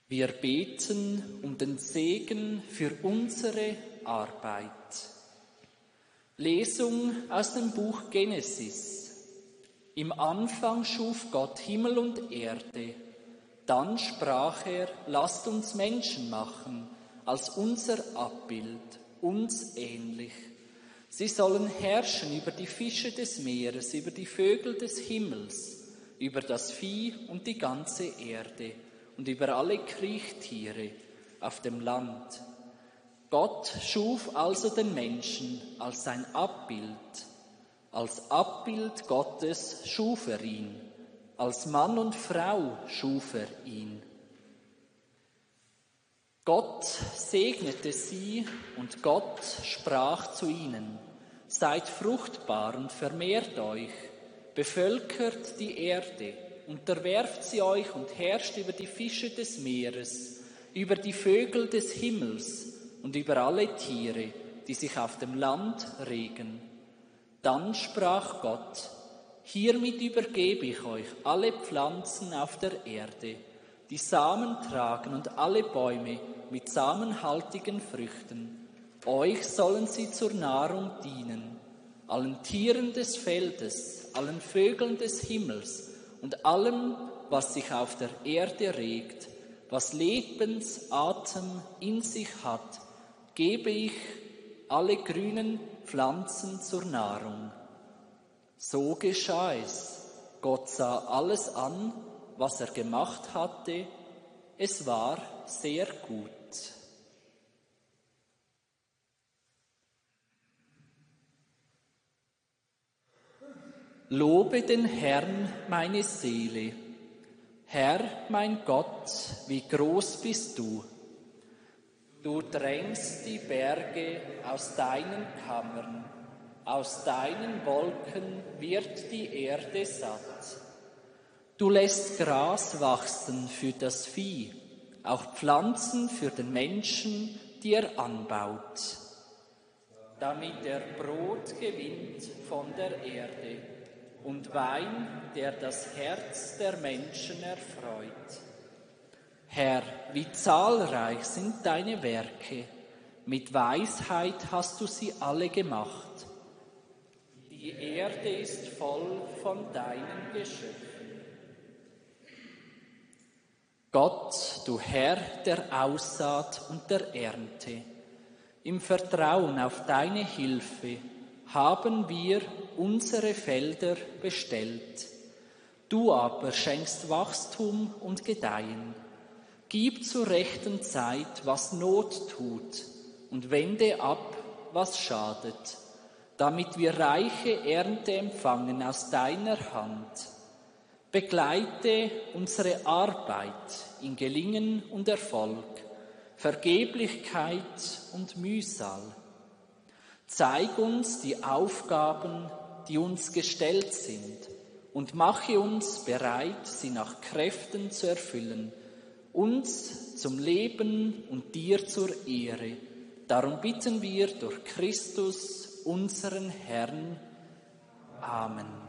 Wir beten um den Segen für unsere Arbeit. Lesung aus dem Buch Genesis. Im Anfang schuf Gott Himmel und Erde. Dann sprach er, lasst uns Menschen machen, als unser Abbild, uns ähnlich. Sie sollen herrschen über die Fische des Meeres, über die Vögel des Himmels, über das Vieh und die ganze Erde und über alle Kriechtiere auf dem Land. Gott schuf also den Menschen als sein Abbild. Als Abbild Gottes schuf er ihn. Als Mann und Frau schuf er ihn. Gott segnete sie und Gott sprach zu ihnen: Seid fruchtbar und vermehrt euch, bevölkert die Erde, unterwerft sie euch und herrscht über die Fische des Meeres, über die Vögel des Himmels und über alle Tiere, die sich auf dem Land regen. Dann sprach Gott: Hiermit übergebe ich euch alle Pflanzen auf der Erde, die Samen tragen und alle Bäume mit samenhaltigen Früchten. Euch sollen sie zur Nahrung dienen, allen Tieren des Feldes, allen Vögeln des Himmels und allem, was sich auf der Erde regt, was Lebensatem in sich hat, gebe ich alle grünen Pflanzen zur Nahrung. So geschah es. Gott sah alles an, was er gemacht hatte. Es war sehr gut. Lobe den Herrn, meine Seele. Herr, mein Gott, wie groß bist du. Du drängst die Berge aus deinen Kammern. Aus deinen Wolken wird die Erde satt. Du lässt Gras wachsen für das Vieh, auch Pflanzen für den Menschen, die er anbaut, damit er Brot gewinnt von der Erde und Wein, der das Herz der Menschen erfreut. Herr, wie zahlreich sind deine Werke, mit Weisheit hast du sie alle gemacht. Die Erde ist voll von deinen Geschöpfen. Gott, du Herr der Aussaat und der Ernte, im Vertrauen auf deine Hilfe haben wir unsere Felder bestellt. Du aber schenkst Wachstum und Gedeihen. Gib zur rechten Zeit, was Not tut, und wende ab, was schadet, damit wir reiche Ernte empfangen aus deiner Hand. Begleite unsere Arbeit in Gelingen und Erfolg, Vergeblichkeit und Mühsal. Zeig uns die Aufgaben, die uns gestellt sind, und mache uns bereit, sie nach Kräften zu erfüllen, uns zum Leben und dir zur Ehre. Darum bitten wir durch Christus, unseren Herrn. Amen.